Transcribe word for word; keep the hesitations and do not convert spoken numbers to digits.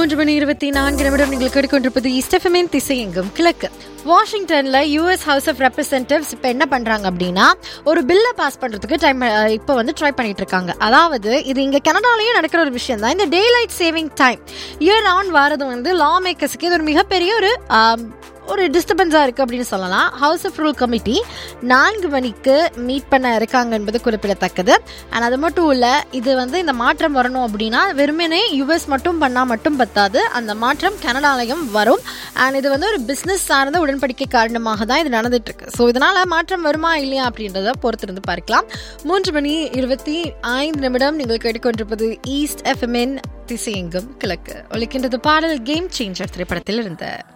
மூன்று மணி இருபத்தி நான்கு நிமிடம் நீங்கள் கேட்டுக்கொண்டிருப்பது ஸ்டெஃபமின் திசையெங்கும் கிழக்கு. வாஷிங்டன்ல யூஎஸ் ஹவுஸ் ஆஃப் ரெப்ரசன்டேட்டிவ்ஸ் இப்போ என்ன பண்றாங்க அப்படின்னா, ஒரு பில்லை பாஸ் பண்றதுக்கு டைம் இப்போ வந்து ட்ரை பண்ணிட்டு இருக்காங்க. அதாவது இது இங்க கனடாலயும் நடக்கிற ஒரு விஷயம் தான். இந்த டே light saving time year on வாரது வந்து லா மேக்கர்ஸுக்கு இது ஒரு மிகப்பெரிய ஒரு ஒரு டிஸ்டர்பன்ஸாக இருக்குது அப்படின்னு சொல்லலாம். ஹவுஸ் ஆஃப் ரூல் கமிட்டி நான்கு மணிக்கு மீட் பண்ண இருக்காங்க என்பது குறிப்பிடத்தக்கது. அண்ட் அது மட்டும் இல்லை, இது வந்து இந்த மாற்றம் வரணும் அப்படின்னா வெறுமனே யூஎஸ் மட்டும் பண்ணால் மட்டும் பத்தாது, அந்த மாற்றம் கனடாலையும் வரும். அண்ட் இது வந்து ஒரு பிஸ்னஸ் சார்ந்த உடன்படிக்கை காரணமாக தான் இது நடந்துட்டு இருக்கு. ஸோ இதனால மாற்றம் வருமா இல்லையா அப்படின்றத பொறுத்திருந்து பார்க்கலாம். மூன்று மணி இருபத்தி ஐந்து நிமிடம் நீங்கள் கேட்டுக்கொண்டிருப்பது ஈஸ்ட் எஃப்எம்என் திசையெங்கும் கிழக்கு. ஒலிக்கின்றது பாடல் கேம் சேஞ்சர் திரைப்படத்தில் இருந்த